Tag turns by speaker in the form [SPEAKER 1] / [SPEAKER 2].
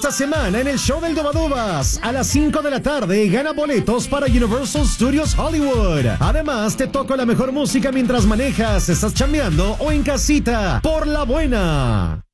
[SPEAKER 1] esta semana en el show del Dubadubas. A las 5 de la tarde gana boletos para Universal Studios Hollywood. Además, te toco la mejor música mientras manejas, estás chambeando o en casita. Por la buena.